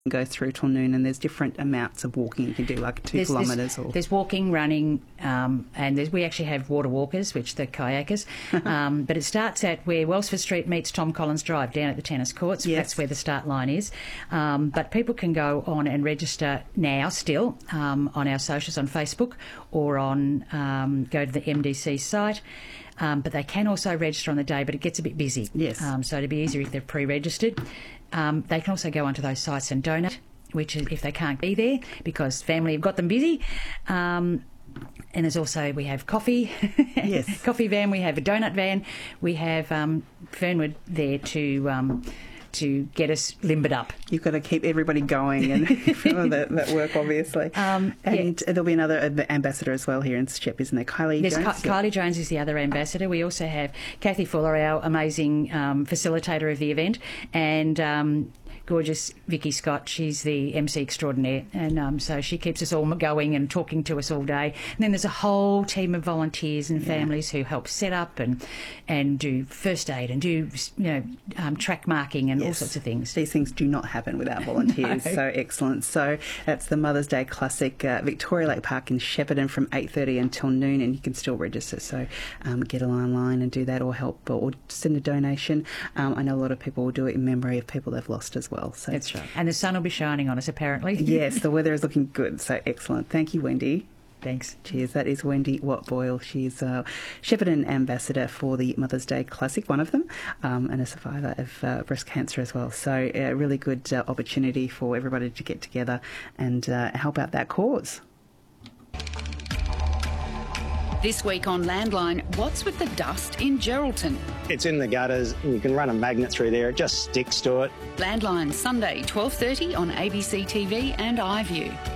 go through till noon, and there's different amounts of walking you can do, like 2 kilometres. There's walking, running, and we actually have water walkers, which they're kayakers. But it starts at where Wellsford Street meets Tom Collins Drive, down at the tennis courts. Yes. That's where the start line is. But people can go on and register now still on our socials on Facebook or on go to the MDC site. But they can also register on the day, but it gets a bit busy. Yes. So it'd be easier if they're pre-registered. They can also go onto those sites and donate, which is if they can't be there because family have got them busy. And there's also, we have coffee, Yes. coffee van, we have a donut van, we have Fernwood there to get us limbered up. You've got to keep everybody going and that work, obviously. And there'll be another ambassador as well here in Shep, isn't there? Kylie Jones? Kylie Jones is the other ambassador. We also have Kathy Fuller, our amazing facilitator of the event, and gorgeous Vicky Scott. She's the MC extraordinaire, and so she keeps us all going and talking to us all day. And then there's a whole team of volunteers and families who help set up and do first aid and do track marking and all sorts of things. These things do not happen without volunteers. No. So excellent. So that's the Mother's Day Classic, Victoria Lake Park in Shepparton from 8:30 until noon, and you can still register. So get online and do that, or help, or send a donation. I know a lot of people will do it in memory of people they've lost as well. So that's right. And the sun will be shining on us, apparently. Yes, the weather is looking good. So excellent. Thank you, Wendy. Thanks. Cheers. That is Wendy Watt-Boyle. She's Shepparton ambassador for the Mother's Day Classic, one of them, and a survivor of breast cancer as well. So a really good opportunity for everybody to get together and help out that cause. This week on Landline, what's with the dust in Geraldton? It's in the gutters, and you can run a magnet through there. It just sticks to it. Landline, Sunday, 12:30 on ABC TV and iView.